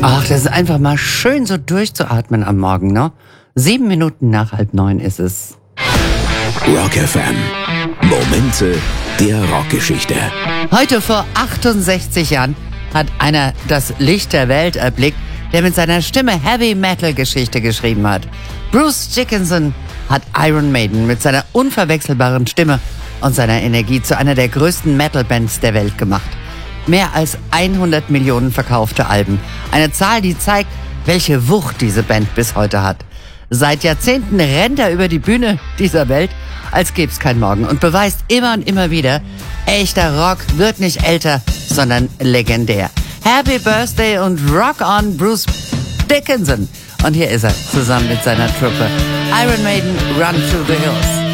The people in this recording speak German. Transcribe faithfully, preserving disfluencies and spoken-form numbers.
Ach, das ist einfach mal schön so durchzuatmen am Morgen, ne? Sieben Minuten nach halb neun ist es. Rock F M. Momente der Rockgeschichte. Heute vor achtundsechzig Jahren hat einer das Licht der Welt erblickt, der mit seiner Stimme Heavy-Metal-Geschichte geschrieben hat. Bruce Dickinson hat Iron Maiden mit seiner unverwechselbaren Stimme und seiner Energie zu einer der größten Metal-Bands der Welt gemacht. Mehr als hundert Millionen verkaufte Alben. Eine Zahl, die zeigt, welche Wucht diese Band bis heute hat. Seit Jahrzehnten rennt er über die Bühne dieser Welt, als gäb's kein Morgen, und beweist immer und immer wieder, echter Rock wird nicht älter, sondern legendär. Happy Birthday und Rock on Bruce Dickinson. Und hier ist er, zusammen mit seiner Truppe. Iron Maiden, Run Through the Hills.